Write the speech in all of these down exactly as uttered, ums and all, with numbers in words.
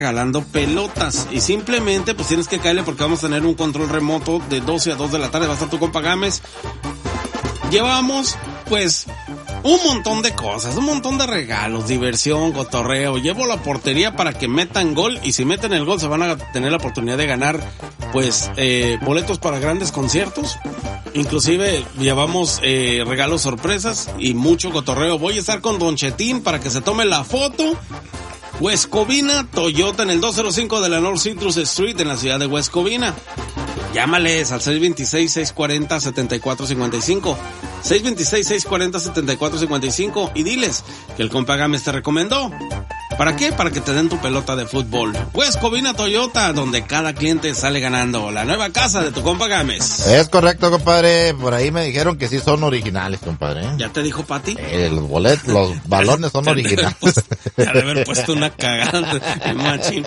regalando pelotas y simplemente pues tienes que caerle porque vamos a tener un control remoto de doce a dos de la tarde. Va a estar tu compa Gámez. Llevamos pues un montón de cosas, un montón de regalos, diversión, cotorreo. Llevo la portería para que metan gol y si meten el gol se van a tener la oportunidad de ganar pues eh, boletos para grandes conciertos. Inclusive llevamos eh, regalos sorpresas y mucho cotorreo. Voy a estar con Don Chetín para que se tome la foto. West Covina Toyota en el dos cero cinco de la North Citrus Street en la ciudad de West Covina. Llámales al seis dos seis, seis cuatro cero, siete cuatro cinco cinco. seis dos seis, seis cuatro cero, siete cuatro cinco cinco y diles que el compa Gámez te recomendó. ¿Para qué? Para que te den tu pelota de fútbol. West Covina Toyota, donde cada cliente sale ganando. La nueva casa de tu compa Gámez. Es correcto, compadre. Por ahí me dijeron que sí son originales, compadre. ¿Ya te dijo Pati? Eh, los boletos, los balones son originales. Pues, ya de haber puesto una cagada, machín.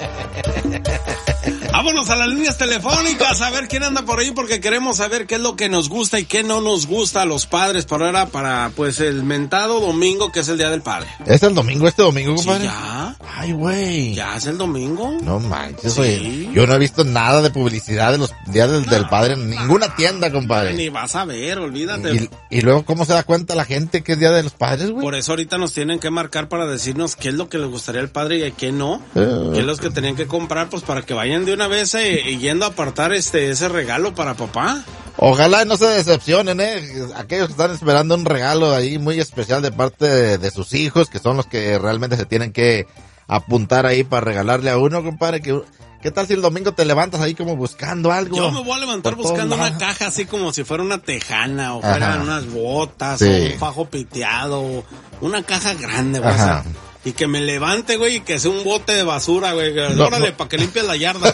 Vámonos a las líneas telefónicas a ver quién anda por ahí porque queremos saber qué es lo que nos gusta y qué no nos gusta a los padres para ahora para pues el mentado domingo que es el Día del Padre. ¿Es el domingo este domingo, compadre? Sí, ya. Ay, güey. ¿Ya es el domingo? No manches, Sí. güey. Yo no he visto nada de publicidad de los días del, No. del padre en ninguna tienda, compadre. Ni vas a ver, olvídate. Y, y luego, ¿cómo se da cuenta la gente que es Día de los Padres, güey? Por eso ahorita nos tienen que marcar para decirnos qué es lo que les gustaría al padre y a qué no. Eh. ¿Qué es lo que tenían que comprar? Pues para que vayan de una vez eh, y yendo a apartar este ese regalo para papá. Ojalá no se decepcionen, eh. Aquellos que están esperando un regalo ahí muy especial de parte de, de sus hijos, que son los que realmente se tienen que apuntar ahí para regalarle a uno, compadre. Que, ¿qué tal si el domingo te levantas ahí como buscando algo? Yo me voy a levantar por todos buscando una lados? caja así como si fuera una tejana o Ajá. fueran unas botas Sí. o un fajo piteado o una caja grande, güey. Ajá. O sea, y que me levante, güey, y que sea un bote de basura, güey. No, Órale, no. para que limpies la yarda.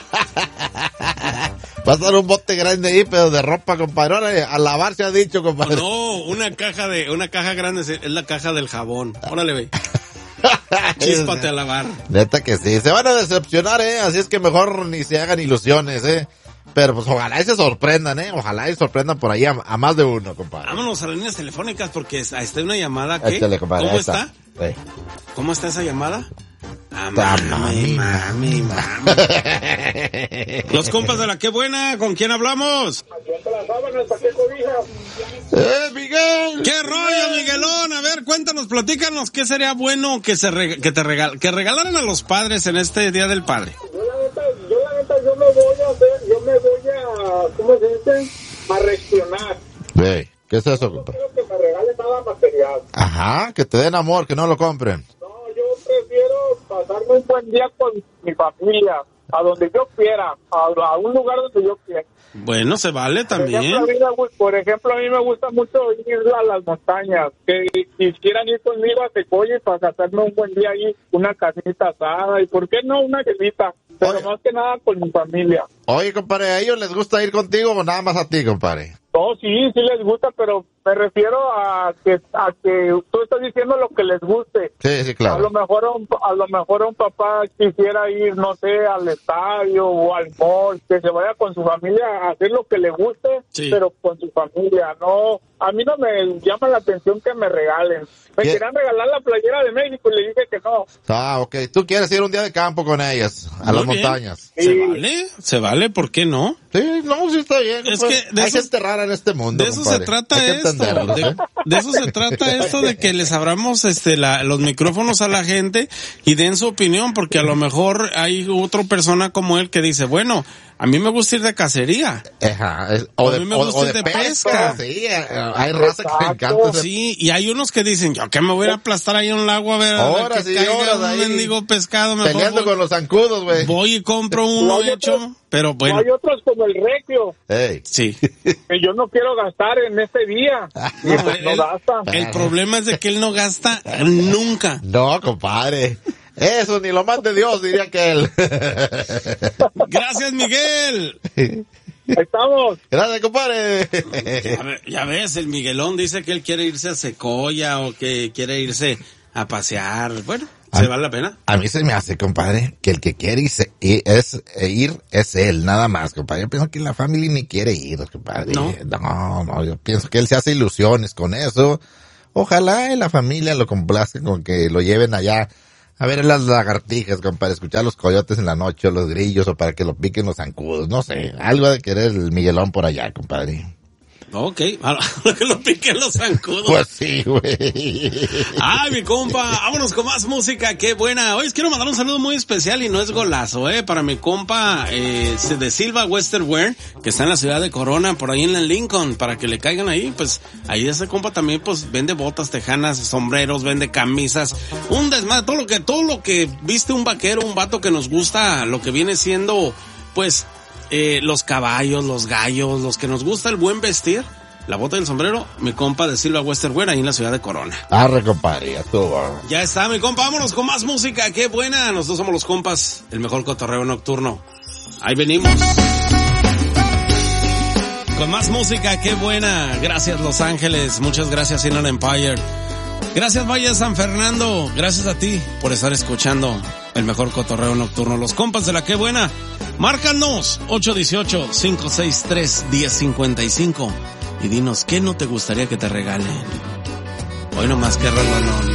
Va a estar un bote grande ahí, pero de ropa, compadre. Órale, a lavar se ha dicho, compadre. No, una caja de, una caja grande es es la caja del jabón. Órale, güey. Chíspate a lavar. Neta que sí. Se van a decepcionar, eh. Así es que mejor ni se hagan ilusiones, eh. Pero pues ojalá y se sorprendan, eh. Ojalá y sorprendan por ahí a, a más de uno, compadre. Vámonos a las líneas telefónicas porque está está una llamada que... Échale, compadre. ¿Cómo ahí está? Sí. ¿Cómo está esa llamada? Ah, Está mami, mami, mami. Los compas de la Qué Buena, ¿con quién hablamos? ¡Eh, Miguel! ¿Qué rollo, Miguelón? A ver, cuéntanos, platícanos, ¿qué sería bueno que se reg- que te regal- que regalaran a los padres en este Día del Padre? Yo la neta, yo la neta, yo me voy a hacer, yo me voy a, ¿cómo se dice? A reaccionar. Hey, ¿qué es eso, No compadre? quiero que me regalen nada material. Ajá, que te den amor, que no lo compren. No, yo prefiero pasarme un buen día con mi familia, a donde yo quiera, a, a un lugar donde yo quiera. Bueno, se vale Por ejemplo, a también. mí me gu- por ejemplo, a mí me gusta mucho ir a las montañas. Que quisieran ir conmigo a Tecoya para pasarme un buen día ahí, una carnita asada y, ¿por qué no, una gelita? Pero Oye. más que nada con mi familia. Oye, compadre, ¿a ellos les gusta ir contigo o nada más a ti, compadre? No, sí, sí les gusta, pero me refiero a que a que tú estás diciendo lo que les guste. Sí, sí, A lo claro. mejor a un, a lo mejor un papá quisiera ir, no sé, al estadio o al mall, que se vaya con su familia a hacer lo que le guste, Sí. pero con su familia. No, a mí no me llama la atención que me regalen. Me ¿Qué? querían regalar la playera de México y le dije que no. Ah, ok. Tú quieres ir un día de campo con ellas, a Muy las bien. montañas. ¿Se Sí. vale? ¿Se vale? ¿Por qué no? Sí, no, sí está bien. Es compadre. que de hay eso- gente rara en este mundo, De eso compadre. se trata Hay que esto. entenderlo, De, ¿eh? de eso se trata esto de que les abramos este la, los micrófonos a la gente y den su opinión, porque a lo mejor hay otra persona como él que dice, bueno, a mí me gusta ir de cacería. Ajá, es- A o de, mí me o- gusta o ir de de pesca. pesca. Sí, eh, hay raza que le Exacto. encanta ese- Sí, y hay unos que dicen, yo que me voy a ir a aplastar ahí en un lago a ver, a ver Horas que y caiga horas un ahí mendigo pescado. Mejor peleando voy, con los zancudos, güey. voy y compro uno No hay hecho, otros- pero No bueno, hay otros como el Requio, Ey. sí. que yo no quiero gastar en este día. Y No, pues no él- gasta. El problema es de que él no gasta nunca. No, compadre. Eso ni lo mande Dios, diría que él. Gracias, Miguel. Ahí estamos. Gracias, compadre. Ya, ve- ya ves, el Miguelón dice que él quiere irse a Secoya o que quiere irse a pasear. Bueno, ¿se Ah. vale la pena? A mí se me hace, compadre, que el que quiere irse- i- es, e ir es él, nada más, compadre. Yo pienso que la familia ni quiere ir, compadre. ¿No? No, no, yo pienso que él se hace ilusiones con eso. Ojalá y la familia lo complazca con que lo lleven allá A ver, las lagartijas, compadre, escuchar los coyotes en la noche, o los grillos, o para que lo piquen los zancudos, no sé, algo de querer el Miguelón por allá, compadre. Ok, a que lo piquen los zancudos. Pues sí, güey. Ay, mi compa, vámonos con más música, qué buena. Hoy quiero mandar un saludo muy especial y no es golazo, eh, para mi compa, eh, de Silva Western Wear, que está en la ciudad de Corona, por ahí en la Lincoln, para que le caigan ahí, pues, ahí ese compa también, pues, vende botas tejanas, sombreros, vende camisas, un desmadre, todo lo que, todo lo que viste un vaquero, un vato que nos gusta, lo que viene siendo, pues, Eh, los caballos, los gallos, los que nos gusta el buen vestir, la bota y el sombrero, mi compa de Silva Western Wear ahí en la ciudad de Corona. Arre, compadre, ya estuvo. Ya está, mi compa, vámonos con más música, qué buena. Nosotros somos los compas, el mejor cotorreo nocturno. Ahí venimos. Con más música, qué buena. Gracias, Los Ángeles. Muchas gracias, Inland Empire. Gracias, Valle de San Fernando. Gracias a ti por estar escuchando el mejor cotorreo nocturno. Los compas de la qué buena. Márcanos ocho uno ocho, cinco seis tres, uno cero cinco cinco y dinos qué no te gustaría que te regalen. Hoy nomás que rolón.